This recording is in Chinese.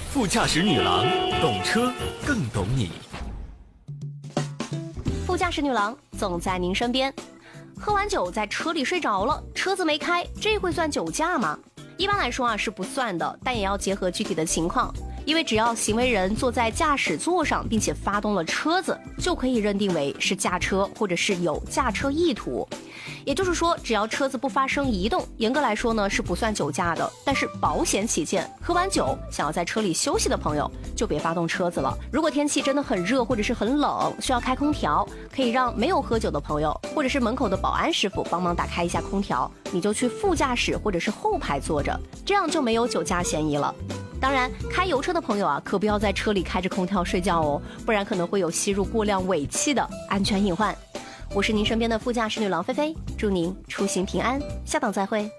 副驾驶女郎，懂车更懂你。 副驾驶女郎总在您身边。喝完酒在车里睡着了，车子没开，这会算酒驾吗？一般来说是不算的，但也要结合具体的情况。因为只要行为人坐在驾驶座上，并且发动了车子，就可以认定为是驾车或者是有驾车意图。也就是说，只要车子不发生移动，严格来说呢是不算酒驾的。但是保险起见，喝完酒想要在车里休息的朋友就别发动车子了。如果天气真的很热或者是很冷，需要开空调，可以让没有喝酒的朋友或者是门口的保安师傅帮忙打开一下空调，你就去副驾驶或者是后排坐着，这样就没有酒驾嫌疑了。当然，开油车的朋友可不要在车里开着空调睡觉哦，不然可能会有吸入过量尾气的安全隐患。我是您身边的副驾驶女郎菲菲，祝您出行平安，下档再会。